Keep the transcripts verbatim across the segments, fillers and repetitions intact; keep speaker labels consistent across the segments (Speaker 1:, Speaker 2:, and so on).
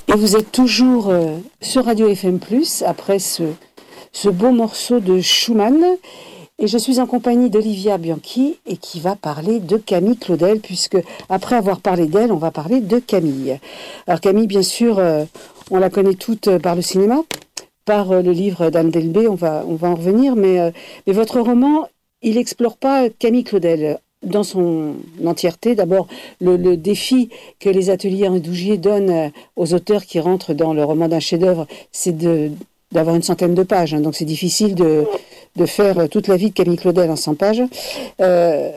Speaker 1: Et vous êtes toujours euh, sur Radio F M plus, après ce, ce beau morceau de Schumann. Et je suis en compagnie d'Olivia Bianchi et qui va parler de Camille Claudel, puisque après avoir parlé d'elle, on va parler de Camille. Alors Camille, bien sûr, euh, on la connaît toute par le cinéma, par euh, le livre d'Anne Delbé, on va, on va en revenir, mais, euh, mais votre roman, il n'explore pas Camille Claudel dans son entièreté. D'abord, le, le défi que les ateliers Henri Dougier donnent aux auteurs qui rentrent dans le roman d'un chef-d'œuvre, c'est de, d'avoir une centaine de pages. Hein, donc c'est difficile de, de faire toute la vie de Camille Claudel en cent pages. Euh,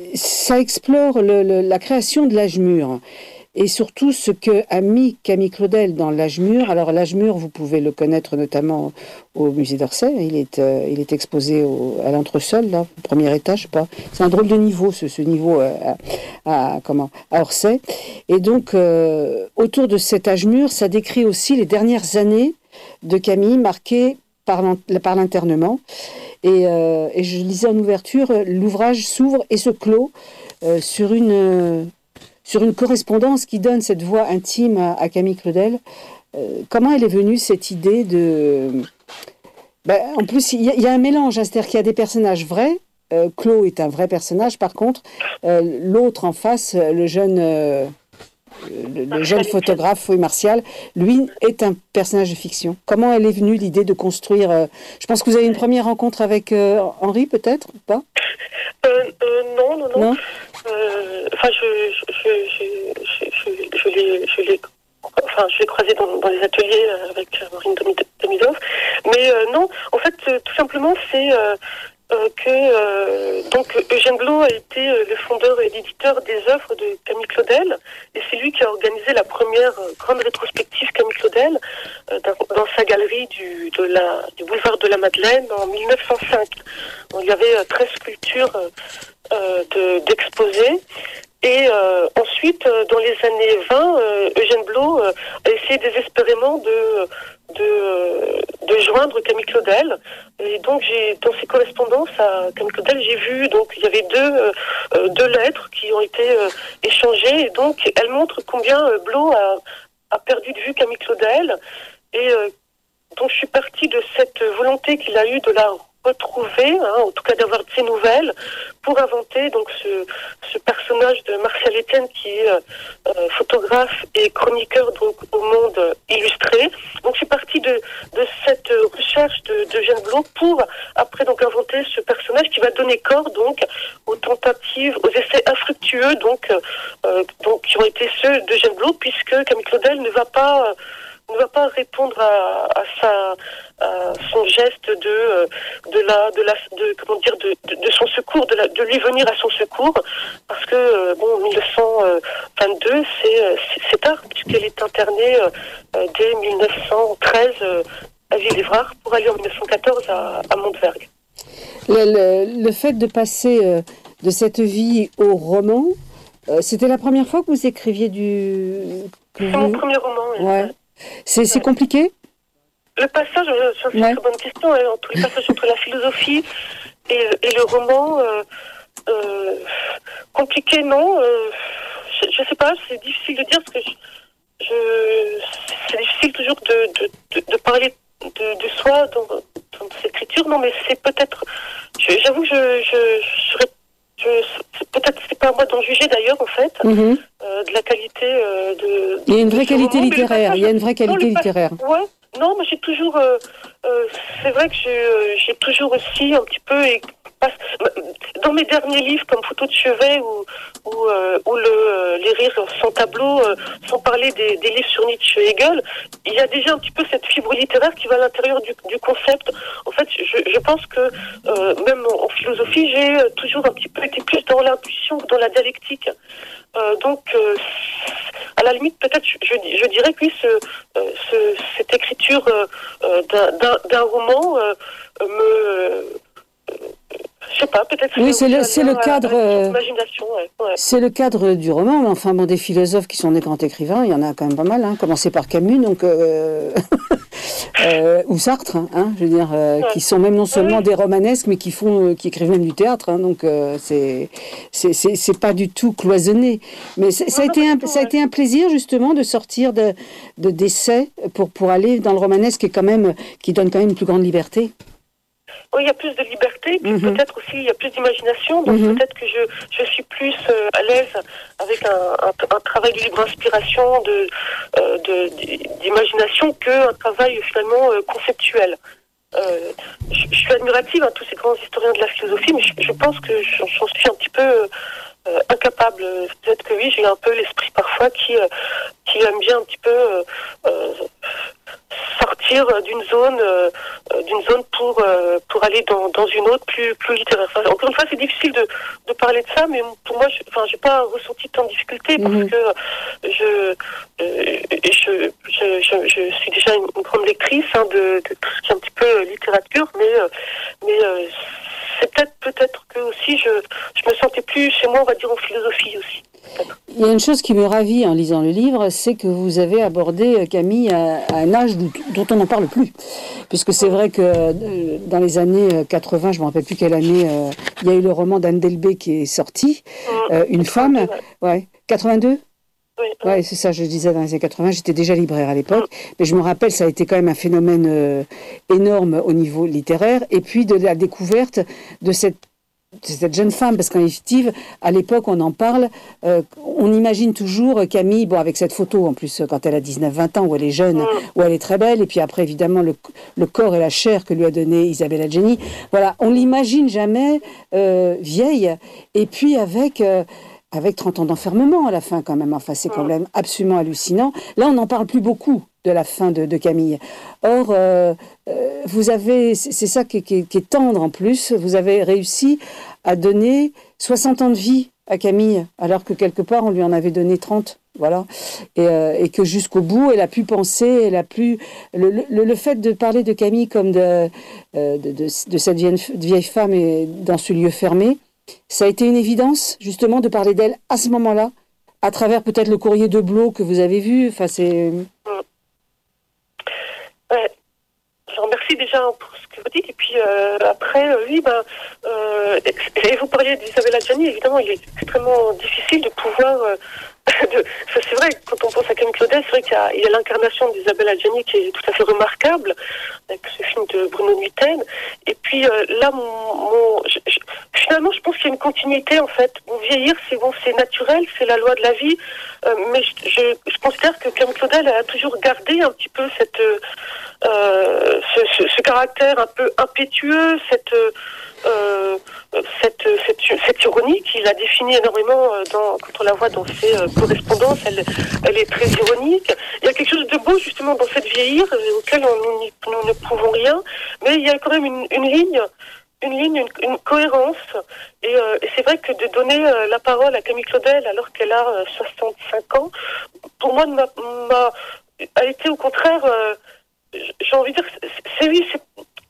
Speaker 1: ça explore le, le, la création de l'âge mûr. Et surtout ce que a mis Camille Claudel dans l'âge mûr. Alors l'âge mûr, vous pouvez le connaître notamment au musée d'Orsay. Il est, euh, il est exposé au, à l'entresol, là, au premier étage, je sais pas. C'est un drôle de niveau, ce, ce niveau euh, à, à, comment, à Orsay. Et donc, euh, autour de cet âge mûr, ça décrit aussi les dernières années de Camille, marquées par, par l'internement. Et, euh, et je lisais en ouverture, l'ouvrage s'ouvre et se clôt euh, sur une... Euh, sur une correspondance qui donne cette voix intime à, à Camille Claudel. Euh, comment elle est venue, cette idée de... Ben, en plus, il y, y a un mélange, hein, c'est-à-dire qu'il y a des personnages vrais. Euh, Claude est un vrai personnage, par contre. Euh, l'autre en face, le jeune, euh, le, le jeune photographe, oui, Martial, lui est un personnage de fiction. Comment elle est venue, l'idée de construire... Euh, je pense que vous avez une première rencontre avec euh, Henri, peut-être, ou pas
Speaker 2: euh, euh, Non, non, non.
Speaker 1: Non
Speaker 2: Euh, enfin, je, je, je, je, je, je, l'ai, je l'ai, enfin, je l'ai croisé dans, dans les ateliers avec Marine Demidov. Mais euh, non, en fait, euh, tout simplement, c'est euh, euh, que euh, donc Eugène Blot a été euh, le fondeur et l'éditeur des œuvres de Camille Claudel, et c'est lui qui a organisé la première euh, grande rétrospective Camille Claudel euh, dans, dans sa galerie du, de la, du boulevard de la Madeleine en mille neuf cent cinq. Donc, il y avait euh, treize sculptures euh, Euh, de, d'exposer. Et euh, ensuite, euh, dans les années vingt, euh, Eugène Blot euh, a essayé désespérément de, de, euh, de joindre Camille Claudel. Et donc, j'ai, dans ses correspondances à Camille Claudel, j'ai vu, donc, il y avait deux, euh, deux lettres qui ont été euh, échangées. Et donc, elles montrent combien euh, Blot a, a perdu de vue Camille Claudel. Et euh, donc, je suis partie de cette volonté qu'il a eue de la retrouver, hein, en tout cas d'avoir de ses nouvelles, pour inventer donc ce, ce personnage de Martial Etienne qui est euh, euh, photographe et chroniqueur donc au Monde illustré. Donc je suis partie de, de cette recherche de, de Eugène Blot pour après donc inventer ce personnage qui va donner corps donc aux tentatives, aux essais infructueux donc, euh, donc qui ont été ceux d'Eugène Blot, puisque Camille Claudel ne va pas euh, ne va pas répondre à, à sa à son geste de de la de la de comment dire de, de, de son secours, de, la, de lui venir à son secours, parce que euh, bon mille neuf cent vingt-deux c'est c'est, c'est tard, puisqu'elle est internée euh, dès mille neuf cent treize euh, à Ville-Évrard pour aller en mille neuf cent quatorze à, à Montevergue.
Speaker 1: Le, le, le fait de passer euh, de cette vie au roman, euh, c'était la première fois que vous écriviez du.
Speaker 2: Que c'est vous... mon premier roman.
Speaker 1: Ouais. C'est, c'est compliqué ?
Speaker 2: Le passage, c'est une ouais. très bonne question, hein, entre les passages entre la philosophie et, et le roman, euh, euh, compliqué, non, euh, je, je sais pas, c'est difficile de dire, parce que je, je, c'est difficile toujours de, de, de, de parler de, de soi dans, dans cette écriture, non, mais c'est peut-être, je, j'avoue, je, je, je serais Je, c'est, peut-être c'est pas à moi d'en juger d'ailleurs en fait, mm-hmm. euh, de la qualité euh, de, de.
Speaker 1: Il y a une vraie qualité
Speaker 2: roman,
Speaker 1: littéraire.
Speaker 2: Passage,
Speaker 1: il y a une vraie qualité
Speaker 2: non,
Speaker 1: littéraire.
Speaker 2: Pas, ouais. Non, mais j'ai toujours. Euh, euh, c'est vrai que j'ai, euh, j'ai toujours aussi un petit peu. Et, dans mes derniers livres, comme Photo de chevet ou, ou, euh, ou le, euh, Les rires sans tableau, euh, sans parler des, des livres sur Nietzsche et Hegel, il y a déjà un petit peu cette fibre littéraire qui va à l'intérieur du, du concept. En fait, je, je pense que euh, même en philosophie, j'ai toujours un petit peu été plus dans l'intuition que dans la dialectique. Euh, donc, euh, à la limite, peut-être, je, je, je dirais que oui, ce, euh, ce, cette écriture euh, d'un, d'un, d'un roman euh, me... Euh, je sais pas, peut-être.
Speaker 1: Oui, c'est le, c'est le cadre.
Speaker 2: Euh, imagination, ouais, ouais.
Speaker 1: C'est le cadre du roman. Mais enfin, bon, des philosophes qui sont des grands écrivains, il y en a quand même pas mal. Hein, commencé par Camus, donc. Euh... euh, ou Sartre, hein, je veux dire, euh,
Speaker 2: Ouais.
Speaker 1: qui sont même non seulement
Speaker 2: Oui.
Speaker 1: des romanesques, mais qui font, euh, qui écrivent même du théâtre. Hein, donc euh, c'est, c'est, c'est, c'est pas du tout cloisonné. Mais c'est- ça a
Speaker 2: Non, non,
Speaker 1: été
Speaker 2: pas
Speaker 1: un,
Speaker 2: du tout,
Speaker 1: ça a
Speaker 2: ouais.
Speaker 1: été un plaisir justement de sortir de, de d'essais pour pour aller dans le romanesque, qui est quand même, qui donne quand même une plus grande liberté.
Speaker 2: Oui, il y a plus de liberté, puis
Speaker 1: Mhm.
Speaker 2: peut-être aussi il y a plus d'imagination, donc
Speaker 1: Mhm.
Speaker 2: peut-être que je, je suis plus euh, à l'aise avec un, un, un travail de libre inspiration, de, euh, de, d'imagination, qu'un travail finalement euh, conceptuel. Euh, je, je suis admirative à tous ces grands historiens de la philosophie, mais je, je pense que j'en, j'en suis un petit peu euh, incapable. Peut-être que oui, j'ai un peu l'esprit parfois qui, euh, qui aime bien un petit peu euh, euh, sortir d'une zone, euh, d'une zone pour euh, pour aller dans, dans une autre plus plus littéraire. Enfin, encore une fois, c'est difficile de, de parler de ça, mais pour moi, je, enfin, j'ai pas ressenti tant de difficultés parce
Speaker 1: Mhm.
Speaker 2: que je euh, je, je, je je suis déjà une, une grande lectrice hein, de, de tout ce qui est un petit peu euh, littérature, mais euh, mais euh, c'est peut-être peut-être que aussi je je me sentais plus chez moi, on va dire en philosophie aussi. Peut-être.
Speaker 1: Il y a une chose qui me ravit en lisant le livre, c'est que vous avez abordé Camille à, à un âge dont, dont on n'en parle plus. Puisque c'est vrai que euh, dans les années quatre-vingts, je ne me rappelle plus quelle année, euh, il y a eu le roman d'Anne Delbé qui est sorti, euh, Une femme,
Speaker 2: Ouais.
Speaker 1: ouais, quatre-vingt-deux.
Speaker 2: Oui,
Speaker 1: Ouais,
Speaker 2: oui.
Speaker 1: c'est ça, je disais dans les années quatre-vingts, j'étais déjà libraire à l'époque, mais je me rappelle, ça a été quand même un phénomène euh, énorme au niveau littéraire, et puis de la découverte de cette cette jeune femme, parce qu'en effective, à l'époque, on en parle, euh, on imagine toujours Camille, bon, avec cette photo, en plus, quand elle a dix-neuf vingt ans, où elle est jeune, où elle est très belle, et puis après, évidemment, le, le corps et la chair que lui a donné Isabelle Adjani. Voilà, on l'imagine jamais euh, vieille, et puis avec... Euh, avec trente ans d'enfermement à la fin quand même, enfin c'est quand même absolument hallucinant. Là on n'en parle plus beaucoup de la fin de, de Camille. Or, euh, euh, vous avez, c'est ça qui, qui, qui est tendre en plus, vous avez réussi à donner soixante ans de vie à Camille, alors que quelque part on lui en avait donné trente. Voilà, et, euh, et que jusqu'au bout, elle a pu penser, elle a pu le, le, le fait de parler de Camille comme de, euh, de, de, de cette vieille, vieille femme et dans ce lieu fermé, ça a été une évidence justement de parler d'elle à ce moment-là, à travers peut-être le courrier de Blot que vous avez vu. Enfin, c'est.
Speaker 2: Ouais. Je vous remercie déjà pour ce que vous dites. Et puis euh, après, euh, oui, ben, euh, et vous parliez d'Isabelle Adjani, évidemment, il est extrêmement difficile de pouvoir. Euh, de, c'est vrai, quand on pense à Camille Claudel, c'est vrai qu'il y a, il y a l'incarnation d'Isabelle Adjani qui est tout à fait remarquable, avec ce film de Bruno Nuiten. Et puis euh, là, mon, mon, je, je, finalement, je pense qu'il y a une continuité en fait. Bon, vieillir, c'est bon, c'est naturel, c'est la loi de la vie. Euh, mais je, je, je considère que Camille Claudel a toujours gardé un petit peu cette Euh, ce, ce, ce caractère un peu impétueux, cette, euh, cette, cette, cette ironie qui la définit énormément dans, quand on la voit dans ses euh, correspondances, elle, elle est très ironique. Il y a quelque chose de beau justement dans cette vieillir, auquel on, nous, nous ne prouvons rien, mais il y a quand même une, une ligne, une ligne, une, une cohérence. Et, euh, et c'est vrai que de donner euh, la parole à Camille Claudel alors qu'elle a euh, soixante-cinq ans, pour moi, m'a, m'a, a été au contraire... Euh, j'ai envie de dire, c'est oui, c'est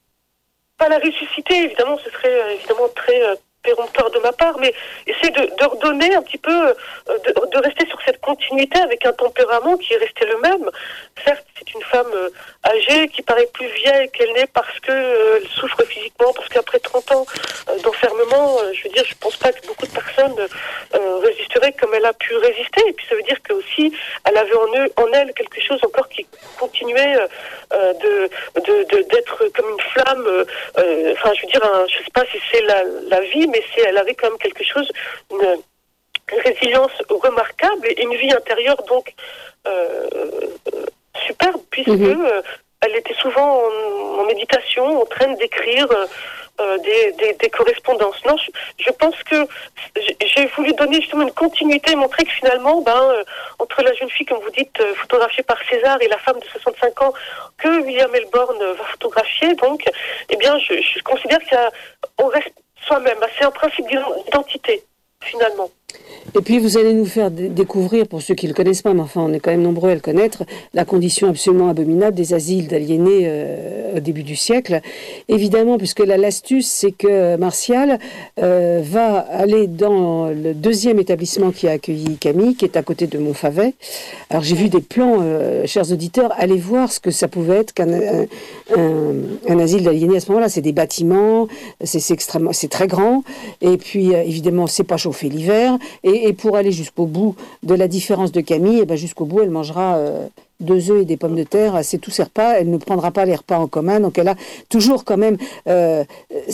Speaker 2: pas la ressusciter, évidemment, ce serait euh, évidemment très euh, péremptoire de ma part, mais essayer de, de redonner un petit peu, euh, de, de rester sur cette continuité avec un tempérament qui est resté le même. Certes, c'est une femme euh, âgée qui paraît plus vieille qu'elle n'est parce que euh, elle souffre physiquement, parce qu'après trente ans euh, d'enfermement, euh, je veux dire, je pense pas que beaucoup de personnes euh, résisteraient comme elle a pu résister. Et puis ça veut dire que aussi, elle avait en, eux, en elle quelque chose encore qui continuait euh, de, de, de d'être comme une flamme. Euh, enfin, je veux dire, un, je sais pas si c'est la, la vie, mais c'est, elle avait quand même quelque chose, une, une résilience remarquable et une vie intérieure donc euh, superbe, puisque mm-hmm. euh, elle était souvent en, en méditation, en train d'écrire euh, des, des, des correspondances. Non, je, je pense que j'ai voulu donner justement une continuité, montrer que finalement, ben, euh, entre la jeune fille, comme vous dites, euh, photographiée par César, et la femme de soixante-cinq ans que William Elborn euh, va photographier, donc, eh bien, je, je considère qu'on reste soi-même. C'est un principe d'identité, finalement.
Speaker 1: Et puis vous allez nous faire d- découvrir, pour ceux qui ne le connaissent pas, mais enfin on est quand même nombreux à le connaître, la condition absolument abominable des asiles d'aliénés euh, au début du siècle. Évidemment, puisque là, l'astuce, c'est que Martial euh, va aller dans le deuxième établissement qui a accueilli Camille, qui est à côté de Montfavet. Alors j'ai vu des plans, euh, chers auditeurs, allez voir ce que ça pouvait être qu'un un, un, un asile d'aliénés à ce moment-là. C'est des bâtiments, c'est, c'est extrêmement, c'est très grand, et puis euh, évidemment c'est pas chauffé l'hiver. Et, et pour aller jusqu'au bout de la différence de Camille, et ben jusqu'au bout, elle mangera euh, deux œufs et des pommes de terre. C'est tous ses repas. Elle ne prendra pas les repas en commun. Donc elle a toujours quand même... Euh,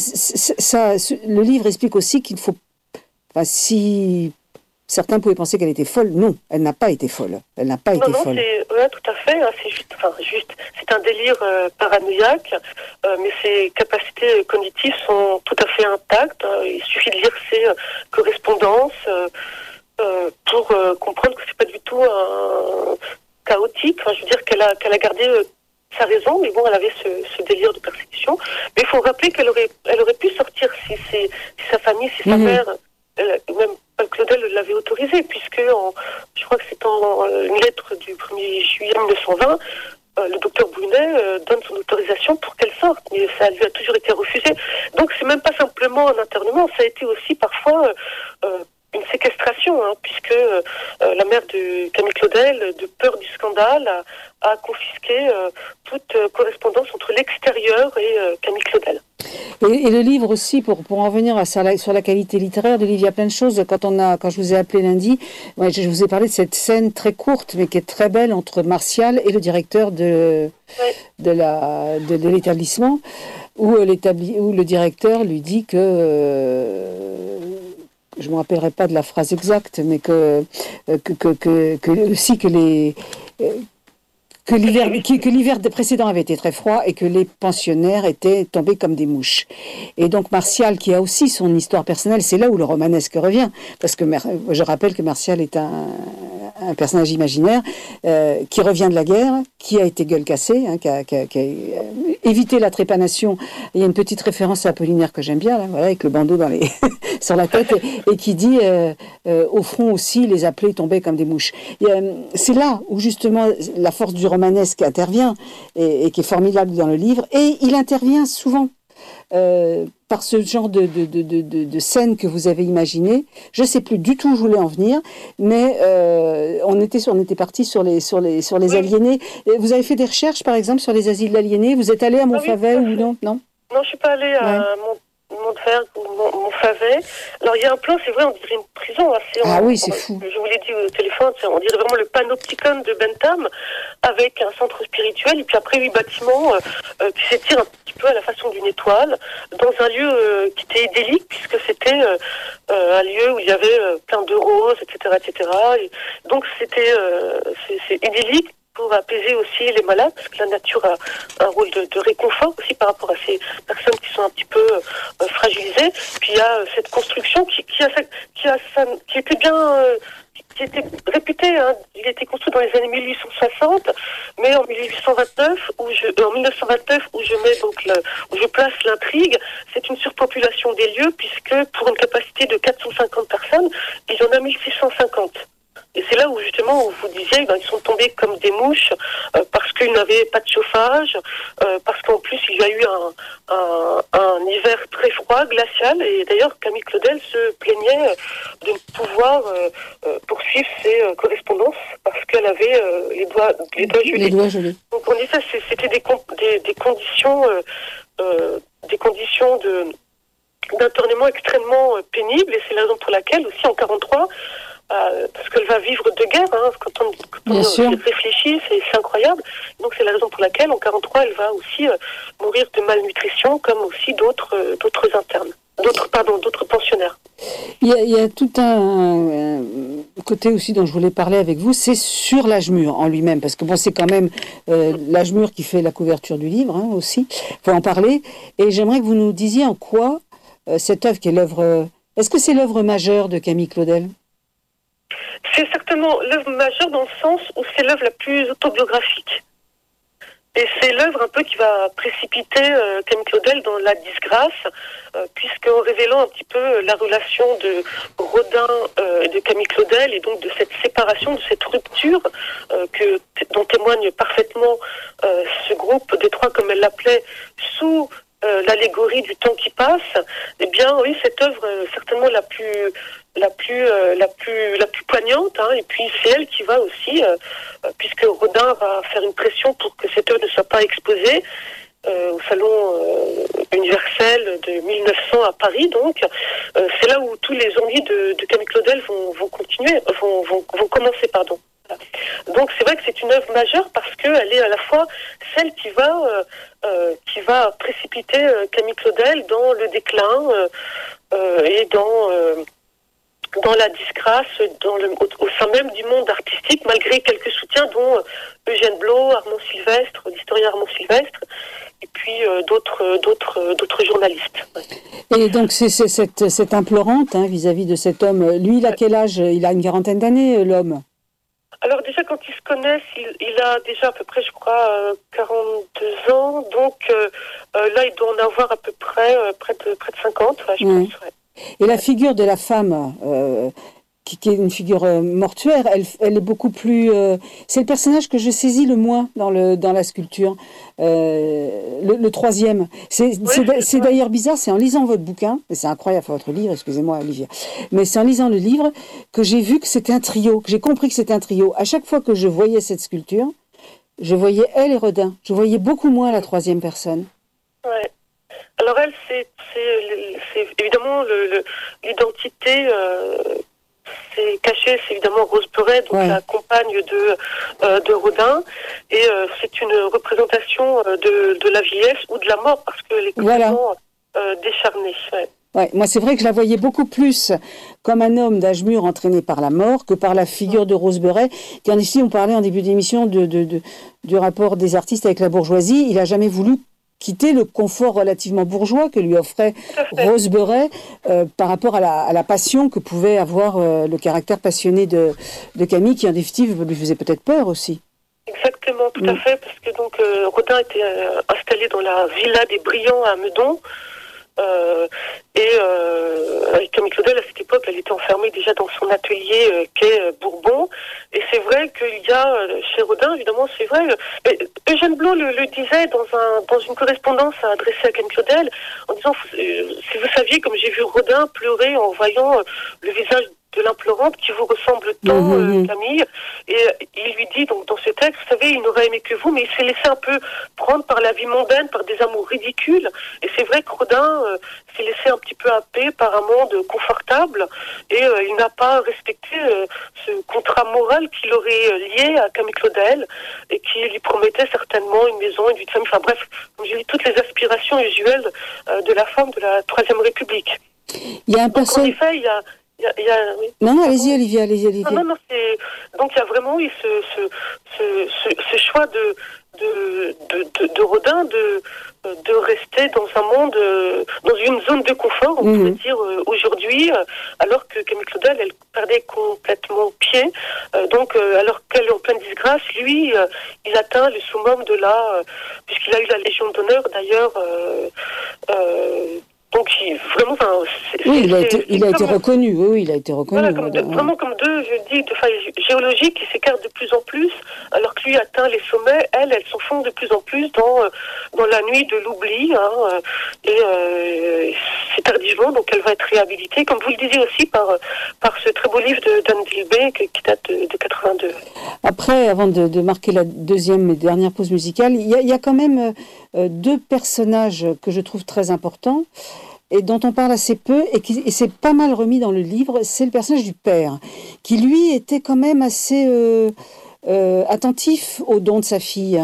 Speaker 1: ça, le livre explique aussi qu'il faut... Enfin, si certains pouvaient penser qu'elle était folle, non, elle n'a pas été folle. Elle n'a pas
Speaker 2: non,
Speaker 1: été
Speaker 2: non,
Speaker 1: folle.
Speaker 2: C'est, ouais, tout à fait. Hein, c'est juste, enfin, juste, c'est un délire euh, paranoïaque, euh, mais ses capacités cognitives sont tout à fait intactes. Hein, il suffit de lire ses euh, correspondances euh, euh, pour euh, comprendre que c'est pas du tout un chaotique. Enfin, je veux dire qu'elle a, qu'elle a gardé euh, sa raison, mais bon, elle avait ce, ce délire de persécution. Mais il faut rappeler qu'elle aurait, elle aurait pu sortir si, c'est, si sa famille, si sa
Speaker 1: Mhm.
Speaker 2: mère, elle, même Claudel l'avait autorisé, puisque en, je crois que c'est en euh, une lettre du premier juillet mille neuf cent vingt, euh, le docteur Brunet euh, donne son autorisation pour qu'elle sorte, mais ça lui a toujours été refusé. Donc c'est même pas simplement un internement, ça a été aussi parfois euh, une séquestration, hein, puisque euh, la mère de Camille Claudel, de peur du scandale, a, a confisqué euh, toute euh, correspondance entre l'extérieur et euh, Camille Claudel.
Speaker 1: Et, et le livre aussi, pour, pour en revenir à ça, la, sur la qualité littéraire du livre, il y a plein de choses. Quand, on a, quand je vous ai appelé lundi, ouais, je vous ai parlé de cette scène très courte, mais qui est très belle, entre Martial et le directeur de,
Speaker 2: Ouais.
Speaker 1: de, la, de, de l'établissement, où, l'établi, où le directeur lui dit que... Euh, je ne me rappellerai pas de la phrase exacte, mais que, que, que, que, que aussi que les... Que l'hiver, que l'hiver précédent avait été très froid et que les pensionnaires étaient tombés comme des mouches. Et donc Martial, qui a aussi son histoire personnelle, c'est là où le romanesque revient. Parce que je rappelle que Martial est un, un personnage imaginaire euh, qui revient de la guerre, qui a été gueule cassée, hein, qui, a, qui, a, qui a évité la trépanation. Il y a une petite référence à Apollinaire que j'aime bien, là, voilà, avec le bandeau dans les sur la tête, et, et qui dit euh, euh, au front aussi, les appelés tombaient comme des mouches. Et, euh, c'est là où justement la force du romanesque intervient et, et qui est formidable dans le livre, et il intervient souvent euh, par ce genre de, de, de, de, de scène que vous avez imaginé. Je ne sais plus du tout où je voulais en venir, mais euh, on était, on était parti sur les, sur les, sur les oui. aliénés. Et vous avez fait des recherches, par exemple, sur les asiles d'aliénés? Vous êtes allé à Montfavet ah oui, ou non, non
Speaker 2: Non, je ne suis pas allée à ouais. Mont... Montferg ou Montfavet. Alors il y a un plan, c'est vrai, on dirait une prison. Hein, c'est,
Speaker 1: ah
Speaker 2: on,
Speaker 1: oui, c'est
Speaker 2: on,
Speaker 1: fou.
Speaker 2: Je vous l'ai dit au téléphone, on dirait vraiment le panopticon de Bentham, avec un centre spirituel, et puis après huit bâtiments euh, qui s'étirent un petit peu à la façon d'une étoile, dans un lieu euh, qui était idyllique, puisque c'était euh, euh, un lieu où il y avait euh, plein de roses, et cetera, et cetera. Et donc c'était euh, c'est, c'est idyllique, pour apaiser aussi les malades, parce que la nature a un rôle de, de réconfort aussi par rapport à ces personnes qui sont un petit peu euh, fragilisées. Puis il y a euh, cette construction qui, qui, a, qui, a, qui était bien, euh, qui était réputée. Hein. Il a été construit dans les années mille huit cent soixante, mais en mille huit cent vingt-neuf, où je, euh, en mille neuf cent vingt-neuf, où je mets donc le, où je place l'intrigue, c'est une surpopulation des lieux, puisque pour une capacité de quatre cent cinquante personnes, il y en a mille six cent cinquante. Et c'est là où justement où vous disiez ben, ils sont tombés comme des mouches euh, parce qu'ils n'avaient pas de chauffage, euh, parce qu'en plus il y a eu un, un, un hiver très froid, glacial, et d'ailleurs Camille Claudel se plaignait de ne pouvoir euh, euh, poursuivre ses euh, correspondances parce qu'elle avait euh, les doigts les doigts gelés.
Speaker 1: Les doigts gelés.
Speaker 2: Donc on disait c'était des, des, des conditions euh, euh, des conditions de d'internement extrêmement euh, pénibles, et c'est la raison pour laquelle aussi en quarante-trois Euh, parce qu'elle va vivre de guerre, hein, quand on, quand on réfléchit, c'est, c'est incroyable. Donc c'est la raison pour laquelle, en quarante-trois, elle va aussi euh, mourir de malnutrition, comme aussi d'autres, euh, d'autres internes, d'autres, pardon, d'autres pensionnaires.
Speaker 1: Il y a, il y a tout un, un côté aussi dont je voulais parler avec vous, c'est sur l'âge mûr en lui-même, parce que bon, c'est quand même euh, l'âge mûr qui fait la couverture du livre, hein, aussi. Il faut en parler. Et j'aimerais que vous nous disiez en quoi euh, cette œuvre, qui est l'œuvre, euh, est-ce que c'est l'œuvre majeure de Camille Claudel?
Speaker 2: C'est certainement l'œuvre majeure dans le sens où c'est l'œuvre la plus autobiographique. Et c'est l'œuvre un peu qui va précipiter euh, Camille Claudel dans la disgrâce, euh, puisqu'en révélant un petit peu la relation de Rodin euh, et de Camille Claudel, et donc de cette séparation, de cette rupture euh, que, dont témoigne parfaitement euh, ce groupe des trois, comme elle l'appelait, sous euh, l'allégorie du temps qui passe, eh bien oui, cette œuvre est certainement la plus la plus euh, la plus la plus poignante, hein, et puis c'est elle qui va aussi euh, euh, puisque Rodin va faire une pression pour que cette œuvre ne soit pas exposée euh, au salon euh, universel de mille neuf cents à Paris, donc euh, c'est là où tous les ennuis de, de Camille Claudel vont vont continuer vont vont, vont commencer, pardon. Donc c'est vrai que c'est une œuvre majeure parce qu'elle est à la fois celle qui va euh, euh, qui va précipiter euh, Camille Claudel dans le déclin euh, euh, et dans euh, dans la disgrâce, dans le, au, au sein même du monde artistique, malgré quelques soutiens dont euh, Eugène Blot, Armand Sylvestre, l'historien Armand Sylvestre, et puis euh, d'autres, d'autres, d'autres journalistes. Ouais.
Speaker 1: Et donc c'est, c'est cette, cette implorante hein, vis-à-vis de cet homme. Lui, il a quel âge? Il a une quarantaine d'années, l'homme.
Speaker 2: Alors déjà, quand ils se connaissent, il, il a déjà à peu près, je crois, euh, quarante-deux ans. Donc euh, euh, là, il doit en avoir à peu près euh, près de près de cinquante, ouais, je
Speaker 1: Ouais.
Speaker 2: pense. Ouais.
Speaker 1: Et la figure de la femme, euh, qui, qui est une figure euh, mortuaire, elle, elle est beaucoup plus... Euh, c'est le personnage que je saisis le moins dans, le, dans la sculpture, euh, le, le troisième. C'est,
Speaker 2: Oui,
Speaker 1: c'est,
Speaker 2: c'est
Speaker 1: c'est d'ailleurs bizarre, c'est en lisant votre bouquin, et c'est incroyable, votre livre, excusez-moi Olivia, mais c'est en lisant le livre que j'ai vu que c'était un trio, que j'ai compris que c'était un trio. À chaque fois que je voyais cette sculpture, je voyais elle et Rodin. Je voyais beaucoup moins la troisième personne.
Speaker 2: Ouais. Alors elle, c'est, c'est, c'est évidemment le, le, l'identité euh, c'est caché, c'est évidemment Rose Beuret, donc
Speaker 1: ouais.
Speaker 2: la compagne de, euh, de Rodin, et euh, c'est une représentation de, de la vieillesse ou de la mort, parce qu'elle est complètement voilà. euh, décharnée. Ouais.
Speaker 1: Ouais, moi c'est vrai que je la voyais beaucoup plus comme un homme d'âge mûr entraîné par la mort que par la figure de Rose Beuret, qui en ici on parlait en début d'émission de, de, de, du rapport des artistes avec la bourgeoisie. Il a jamais voulu quitter le confort relativement bourgeois que lui offrait Rose Beuret euh, par rapport à la, à la passion que pouvait avoir euh, le caractère passionné de, de Camille, qui en définitive lui faisait peut-être peur aussi.
Speaker 2: Exactement, tout mmh. à fait, parce que donc euh, Rodin était euh, installé dans la villa des Brillants à Meudon. Euh, et euh, avec Camille Claudel, à cette époque, elle était enfermée déjà dans son atelier euh, quai euh, Bourbon. Et c'est vrai qu'il y a, euh, chez Rodin, évidemment, c'est vrai, euh, Eugène Blot le, le disait dans, un, dans une correspondance adressée à Camille Claudel, en disant, euh, si vous saviez, comme j'ai vu Rodin pleurer en voyant euh, le visage de l'implorante qui vous ressemble tant, mmh. euh, Camille, et euh, il lui dit donc dans ce texte, vous savez, il n'aurait aimé que vous, mais il s'est laissé un peu prendre par la vie mondaine, par des amours ridicules, et c'est vrai que Rodin euh, s'est laissé un petit peu happer par un monde confortable, et euh, il n'a pas respecté euh, ce contrat moral qu'il aurait lié à Camille Claudel, et qui lui promettait certainement une maison, une vie de famille, enfin bref, comme je dis, toutes les aspirations usuelles euh, de la femme de la Troisième République.
Speaker 1: Il y a un personnage...
Speaker 2: En effet, il y a Il y a, il y a, oui.
Speaker 1: Non, non, allez-y, Olivia, allez-y, Olivia.
Speaker 2: Non, non, non, c'est... Donc, il y a vraiment eu ce, ce, ce, ce, ce choix de, de, de, de, de Rodin de, de rester dans un monde, dans une zone de confort, on mmh. peut dire, aujourd'hui, alors que Camille Claudel, elle perdait complètement pied. Donc, alors qu'elle est en pleine disgrâce, lui, il atteint le summum de la... Puisqu'il a eu la Légion d'honneur, d'ailleurs... Euh, euh, Donc, il, vraiment, enfin, c'est,
Speaker 1: oui,
Speaker 2: c'est,
Speaker 1: il a été,
Speaker 2: c'est,
Speaker 1: il a été reconnu, oui, oui, il a été reconnu.
Speaker 2: Voilà, comme de, ouais. Vraiment comme deux, je dis, de failles géologiques qui s'écartent de plus en plus, alors que lui atteint les sommets, elle, elle s'enfonce de plus en plus dans, dans la nuit de l'oubli, hein, et euh, c'est tardivement, donc elle va être réhabilitée, comme vous le disiez aussi, par, par ce très beau livre de d'Anne Dilbé, qui date de, de quatre-vingt-deux.
Speaker 1: Après, avant de, de marquer la deuxième et dernière pause musicale, il y a, il y a quand même euh, deux personnages que je trouve très importants, et dont on parle assez peu, et qui et c'est pas mal remis dans le livre, c'est le personnage du père, qui lui était quand même assez euh, euh, attentif aux dons de sa fille.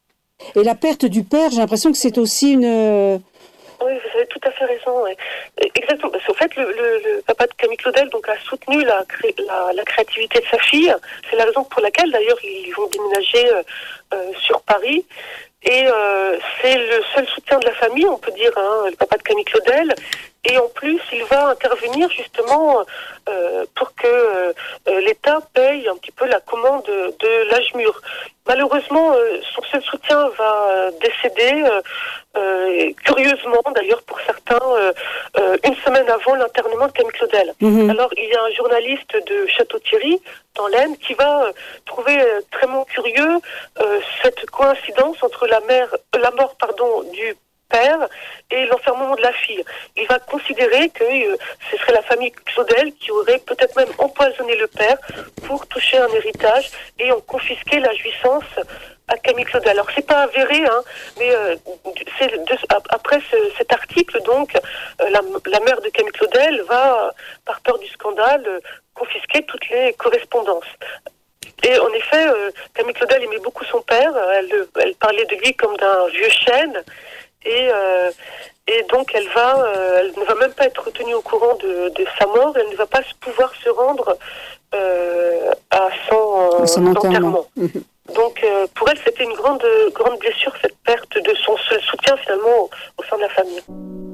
Speaker 1: Et la perte du père, j'ai l'impression que c'est aussi une... Euh...
Speaker 2: Oui, vous avez tout à fait raison. Ouais. Exactement. Parce qu'en fait, le, le, le papa de Camille Claudel donc, a soutenu la, la, la créativité de sa fille. C'est la raison pour laquelle, d'ailleurs, ils vont déménager euh, euh, sur Paris. Et euh, c'est le seul soutien de la famille, on peut dire, hein, le papa de Camille Claudel, et en plus, il va intervenir justement euh, pour que euh, l'État paye un petit peu la commande de, de l'âge mûr. Malheureusement, euh, son seul soutien va euh, décéder, euh, euh, curieusement d'ailleurs pour certains, euh, euh, une semaine avant l'internement de Camille Claudel. Mmh. Alors, il y a un journaliste de Château-Thierry, dans l'Aisne, qui va euh, trouver euh, très curieux euh, cette coïncidence entre la, mère, la mort pardon, du père et l'enfermement de la fille. Il va considérer que euh, ce serait la famille Claudel qui aurait peut-être même empoisonné le père pour toucher un héritage et en confisquer la jouissance à Camille Claudel. Alors c'est pas avéré, hein, mais euh, c'est de, après ce, cet article, donc, euh, la, la mère de Camille Claudel va, par peur du scandale, euh, confisquer toutes les correspondances. Et en effet, euh, Camille Claudel aimait beaucoup son père, elle, elle parlait de lui comme d'un vieux chêne, et, euh, et donc elle va, euh, elle ne va même pas être retenue au courant de, de sa mort, elle ne va pas pouvoir se rendre euh, à son,
Speaker 1: son enterrement.
Speaker 2: enterrement. Donc euh, pour elle, c'était une grande, grande blessure, cette perte de son seul soutien finalement au, au sein de la famille.